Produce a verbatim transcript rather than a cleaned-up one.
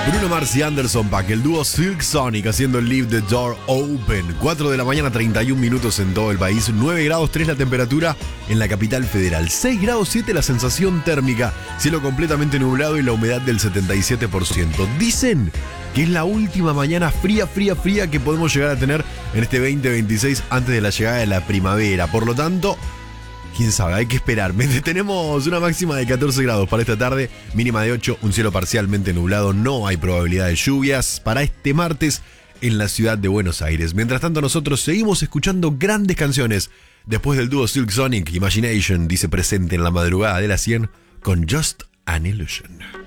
Bruno Mars y Anderson Paak, el dúo Silk Sonic haciendo Leave the Door Open. cuatro de la mañana, treinta y un minutos en todo el país. nueve grados tres la temperatura en la capital federal. seis grados siete la sensación térmica. Cielo completamente nublado y la humedad del setenta y siete por ciento. Dicen que es la última mañana fría, fría, fría que podemos llegar a tener en este veinte veintiséis antes de la llegada de la primavera. Por lo tanto, quién sabe, hay que esperar. Tenemos una máxima de catorce grados para esta tarde, mínima de ocho, un cielo parcialmente nublado, no hay probabilidad de lluvias para este martes en la ciudad de Buenos Aires. Mientras tanto, nosotros seguimos escuchando grandes canciones. Después del dúo Silk Sonic, Imagination dice presente en la madrugada de las cien con Just an Illusion.